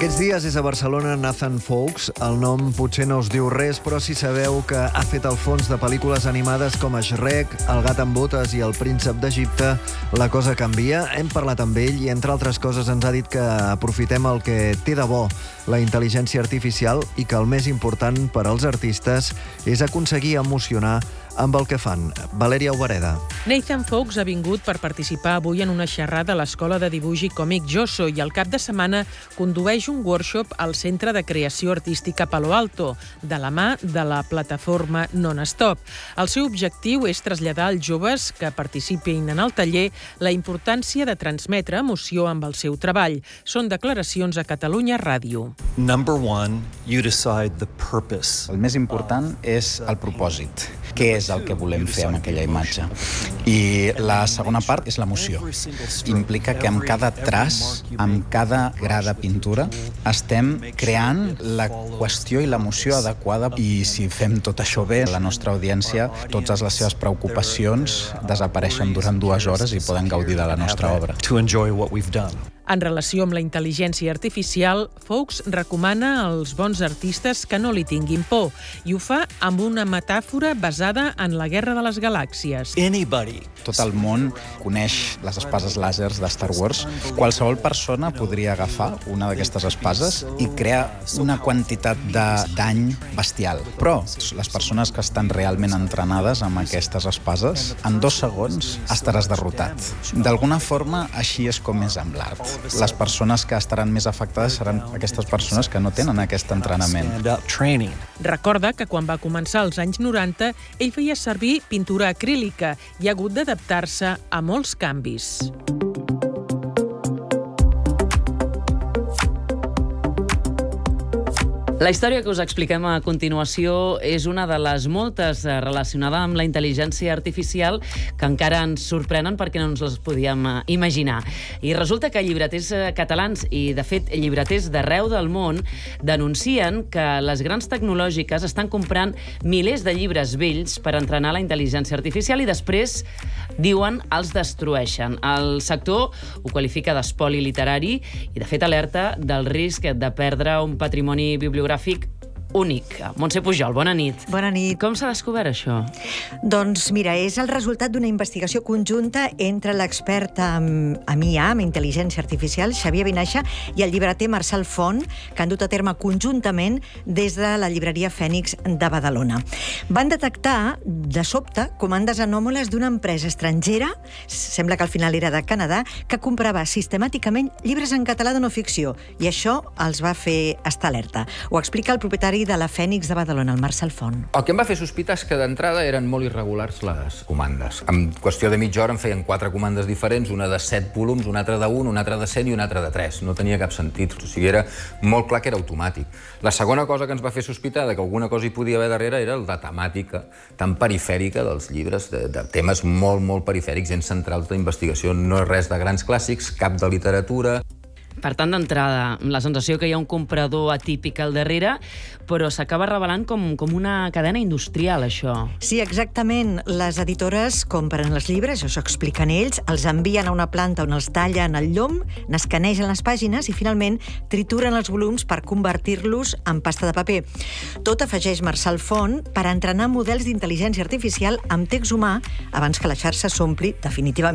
Aquests dies és a Barcelona Nathan Fowkes. El nom potser no us diu res, però si sabeu que ha fet el fons de pel·lícules animades com Shrek, El gat amb botes i El príncep d'Egipte, la cosa canvia. Hem parlat amb ell i, entre altres coses, ens ha dit que aprofitem el que té de bo la intel·ligència artificial i que el més important per als artistes és aconseguir emocionar amb el que fan. Valèria Obereda. Nathan Fowkes ha vingut per participar avui en una xerrada a l'Escola de Dibuix i Còmic Josso i al cap de setmana condueix un workshop al Centre de Creació Artística Palo Alto, de la mà de la plataforma Non-Stop. El seu objectiu és traslladar als joves que participin en el taller la importància de transmetre emoció amb el seu treball. Són declaracions a Catalunya Ràdio. Number one, you decide the purpose. El més important és el propòsit. Què és el que volem fer amb aquella imatge? I la segona part és l'emoció. Implica que amb cada traç, amb cada gra de pintura, estem creant la qüestió i l'emoció adequada, i si fem tot això bé, la nostra audiència, totes les seves preocupacions desapareixen durant 2 hores i poden gaudir de la nostra obra. To enjoy what we've done. En relació amb la intel·ligència artificial, Fowkes recomana als bons artistes que no li tinguin por i ho fa amb una metàfora basada en la Guerra de les Galàxies. Anybody. Tot el món coneix les espases làsers de Star Wars. Qualsevol persona podria agafar una d'aquestes espases i crear una quantitat de dany bestial. Però les persones que estan realment entrenades amb aquestes espases, en 2 segons estaràs derrotat. D'alguna forma, així és com és amb l'art. Les persones que estaran més afectades seran aquestes persones que no tenen aquest entrenament. Recorda que quan va començar als anys 90, ell feia servir pintura acrílica i ha hagut d'adaptar-se a molts canvis. La història que us expliquem a continuació és una de les moltes relacionada amb la intel·ligència artificial que encara ens sorprenen perquè no ens les podíem imaginar. I resulta que llibreters catalans i, de fet, llibreters d'arreu del món denuncien que les grans tecnològiques estan comprant milers de llibres vells per entrenar la intel·ligència artificial i després, diuen, els destrueixen. El sector ho qualifica d'espoli literari i, de fet, alerta del risc de perdre un patrimoni bibliogràfic únic. Montse Pujol, bona nit. Bona nit. Com s'ha descobert això? Doncs mira, és el resultat d'una investigació conjunta entre l'expert en IA, amb intel·ligència artificial, Xavier Vinaixa, i el llibreter Marcel Font, que han dut a terme conjuntament des de la llibreria Fènix de Badalona. Van detectar, de sobte, comandes anòmales d'una empresa estrangera, sembla que al final era de Canadà, que comprava sistemàticament llibres en català de no ficció, i això els va fer estar alerta. Ho explica el propietari de la Fènix de Badalona, el Marcel Font. El que em va fer sospitar és que d'entrada eren molt irregulars les comandes. En qüestió de mitja hora em feien 4 comandes diferents, una de 7 volums, una altra de 1, una altra de 100 i una altra de 3. No tenia cap sentit, o sigui, era molt clar que era automàtic. La segona cosa que ens va fer sospitar de que alguna cosa hi podia haver darrere era la temàtica tan perifèrica dels llibres, de temes molt, molt perifèrics, gens centrals d'investigació. No és res de grans clàssics, cap de literatura. Per tant, d'entrada, la sensació que hi ha un comprador atípic al darrere, però s'acaba revelant com una cadena industrial, això. Sí, exactament. Les editores compren els llibres, això expliquen ells, els envien a una planta on els tallen el llom, n'escanegen les pàgines i, finalment, trituren els volums per convertir-los en pasta de paper. Tot, afegeix Marcel Font, per entrenar models d'intel·ligència artificial amb text humà abans que la xarxa s'ompli definitivament